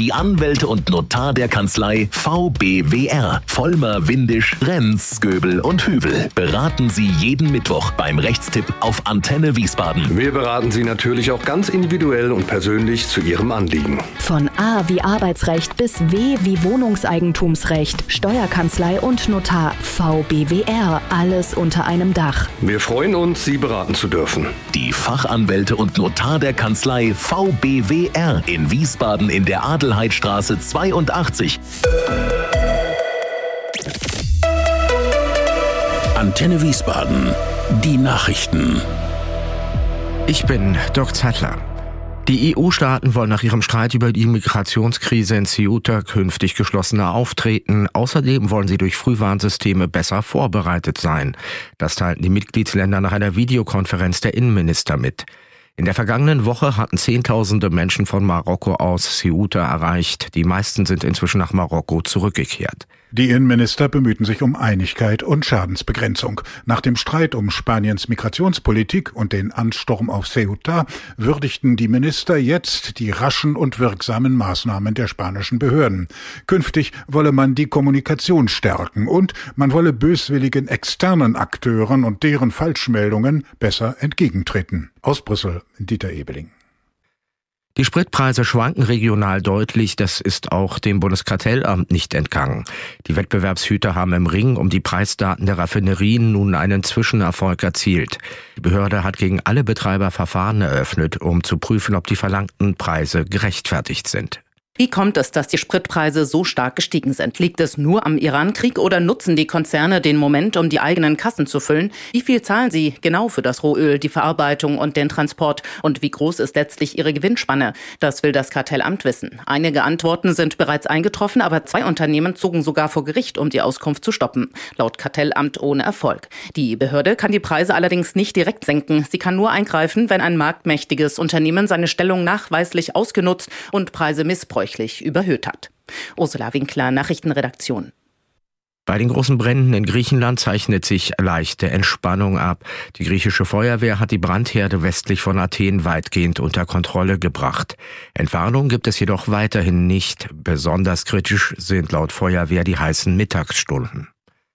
Die Anwälte und Notar der Kanzlei VBWR. Vollmer, Windisch, Renz, Göbel und Hübel beraten Sie jeden Mittwoch beim Rechtstipp auf Antenne Wiesbaden. Wir beraten Sie natürlich auch ganz individuell und persönlich zu Ihrem Anliegen. Von A wie Arbeitsrecht bis W wie Wohnungseigentumsrecht, Steuerkanzlei und Notar. VBWR. Alles unter einem Dach. Wir freuen uns, Sie beraten zu dürfen. Die Fachanwälte und Notar der Kanzlei VBWR in Wiesbaden in der Adelheidstraße 82. Antenne Wiesbaden. Die Nachrichten. Ich bin Dirk Zettler. Die EU-Staaten wollen nach ihrem Streit über die Migrationskrise in Ceuta künftig geschlossener auftreten. Außerdem wollen sie durch Frühwarnsysteme besser vorbereitet sein. Das teilten die Mitgliedsländer nach einer Videokonferenz der Innenminister mit. In der vergangenen Woche hatten Zehntausende Menschen von Marokko aus Ceuta erreicht. Die meisten sind inzwischen nach Marokko zurückgekehrt. Die Innenminister bemühten sich um Einigkeit und Schadensbegrenzung. Nach dem Streit um Spaniens Migrationspolitik und den Ansturm auf Ceuta würdigten die Minister jetzt die raschen und wirksamen Maßnahmen der spanischen Behörden. Künftig wolle man die Kommunikation stärken und man wolle böswilligen externen Akteuren und deren Falschmeldungen besser entgegentreten. Aus Brüssel, Dieter Ebeling. Die Spritpreise schwanken regional deutlich, das ist auch dem Bundeskartellamt nicht entgangen. Die Wettbewerbshüter haben im Ring um die Preisdaten der Raffinerien nun einen Zwischenerfolg erzielt. Die Behörde hat gegen alle Betreiber Verfahren eröffnet, um zu prüfen, ob die verlangten Preise gerechtfertigt sind. Wie kommt es, dass die Spritpreise so stark gestiegen sind? Liegt es nur am Irankrieg oder nutzen die Konzerne den Moment, um die eigenen Kassen zu füllen? Wie viel zahlen sie genau für das Rohöl, die Verarbeitung und den Transport? Und wie groß ist letztlich ihre Gewinnspanne? Das will das Kartellamt wissen. Einige Antworten sind bereits eingetroffen, aber 2 Unternehmen zogen sogar vor Gericht, um die Auskunft zu stoppen. Laut Kartellamt ohne Erfolg. Die Behörde kann die Preise allerdings nicht direkt senken. Sie kann nur eingreifen, wenn ein marktmächtiges Unternehmen seine Stellung nachweislich ausgenutzt und Preise missbräuchlich überhöht hat. Ursula Winkler, Nachrichtenredaktion. Bei den großen Bränden in Griechenland zeichnet sich leichte Entspannung ab. Die griechische Feuerwehr hat die Brandherde westlich von Athen weitgehend unter Kontrolle gebracht. Entwarnung gibt es jedoch weiterhin nicht. Besonders kritisch sind laut Feuerwehr die heißen Mittagsstunden.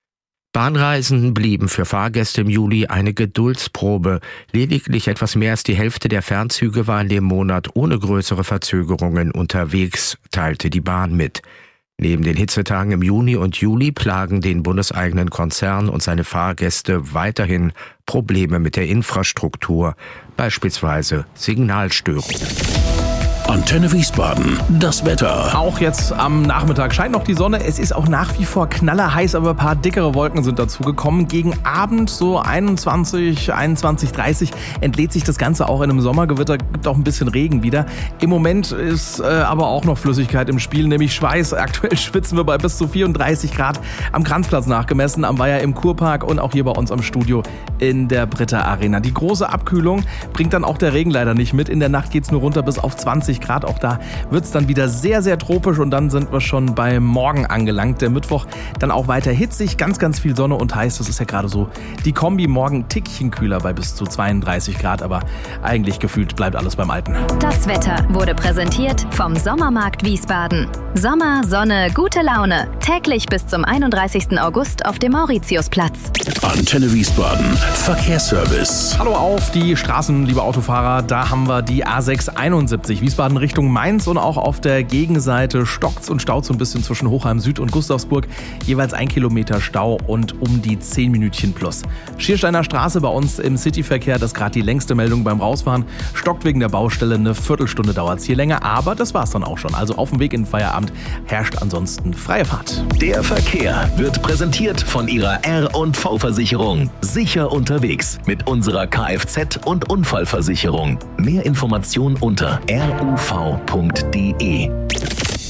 Bahnreisen blieben für Fahrgäste im Juli eine Geduldsprobe. Lediglich etwas mehr als die Hälfte der Fernzüge war in dem Monat ohne größere Verzögerungen unterwegs, teilte die Bahn mit. Neben den Hitzetagen im Juni und Juli plagen den bundeseigenen Konzern und seine Fahrgäste weiterhin Probleme mit der Infrastruktur, beispielsweise Signalstörungen. Antenne Wiesbaden, das Wetter. Auch jetzt am Nachmittag scheint noch die Sonne. Es ist auch nach wie vor knallerheiß, aber ein paar dickere Wolken sind dazugekommen. Gegen Abend, so 21, 30, entlädt sich das Ganze auch in einem Sommergewitter. Gibt auch ein bisschen Regen wieder. Im Moment ist aber auch noch Flüssigkeit im Spiel, nämlich Schweiß. Aktuell schwitzen wir bei bis zu 34 Grad am Kranzplatz nachgemessen, am Weiher im Kurpark und auch hier bei uns am Studio in der Britta Arena. Die große Abkühlung bringt dann auch der Regen leider nicht mit. In der Nacht geht es nur runter bis auf 20 Grad. Auch da wird es dann wieder sehr, sehr tropisch und dann sind wir schon bei morgen angelangt. Der Mittwoch dann auch weiter hitzig, ganz, ganz viel Sonne und heiß. Das ist ja gerade so die Kombi. Morgen ein Tickchen kühler bei bis zu 32 Grad, aber eigentlich gefühlt bleibt alles beim Alten. Das Wetter wurde präsentiert vom Sommermarkt Wiesbaden. Sommer, Sonne, gute Laune. Täglich bis zum 31. August auf dem Mauritiusplatz. Antenne Wiesbaden, Verkehrsservice. Hallo auf die Straßen, liebe Autofahrer. Da haben wir die A671 Wiesbaden Richtung Mainz und auch auf der Gegenseite stockt's und staut so ein bisschen zwischen Hochheim Süd und Gustavsburg. Jeweils 1 Kilometer Stau und um die 10 Minütchen plus. Schiersteiner Straße bei uns im Cityverkehr, das ist gerade die längste Meldung beim Rausfahren. Stockt wegen der Baustelle, eine Viertelstunde dauert es hier länger, aber das war's dann auch schon. Also auf dem Weg in den Feierabend herrscht ansonsten freie Fahrt. Der Verkehr wird präsentiert von Ihrer R&V-Versicherung. Sicher unterwegs mit unserer Kfz- und Unfallversicherung. Mehr Informationen unter ruv.de.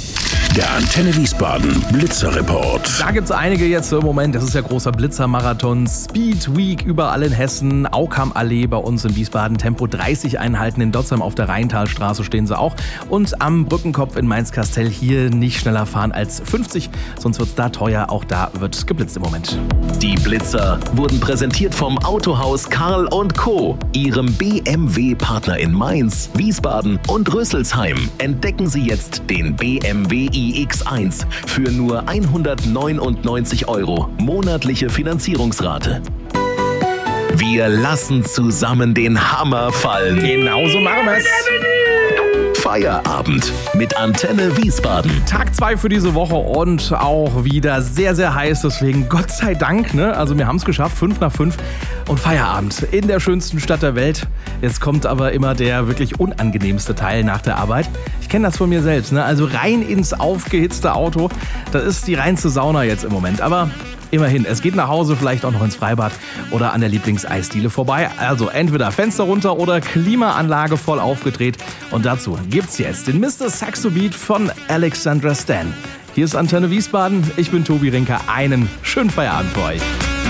Der Antenne Wiesbaden Blitzerreport. Da gibt es einige jetzt im Moment. Das ist ja großer Blitzermarathon. Speed Week überall in Hessen. Aukam-Allee bei uns in Wiesbaden. Tempo 30 einhalten. In Dotzheim auf der Rheintalstraße stehen sie auch. Und am Brückenkopf in Mainz-Kastel hier nicht schneller fahren als 50. Sonst wird es da teuer. Auch da wird geblitzt im Moment. Die Blitzer wurden präsentiert vom Autohaus Karl & Co., ihrem BMW-Partner in Mainz, Wiesbaden und Rüsselsheim. Entdecken Sie jetzt den BMW iX1 für nur 199 € monatliche Finanzierungsrate. Wir lassen zusammen den Hammer fallen. Genauso machen wir es. Feierabend mit Antenne Wiesbaden. Tag 2 für diese Woche und auch wieder sehr, sehr heiß. Deswegen Gott sei Dank, ne? Also wir haben es geschafft, 5:05 und Feierabend in der schönsten Stadt der Welt. Jetzt kommt aber immer der wirklich unangenehmste Teil nach der Arbeit. Ich kenne das von mir selbst, ne? Also rein ins aufgehitzte Auto. Das ist die reinste Sauna jetzt im Moment. Aber immerhin, es geht nach Hause, vielleicht auch noch ins Freibad oder an der Lieblingseisdiele vorbei. Also entweder Fenster runter oder Klimaanlage voll aufgedreht. Und dazu gibt's jetzt den Mr. Saxo Beat von Alexandra Stan. Hier ist Antenne Wiesbaden. Ich bin Tobi Rinker. Einen schönen Feierabend für euch.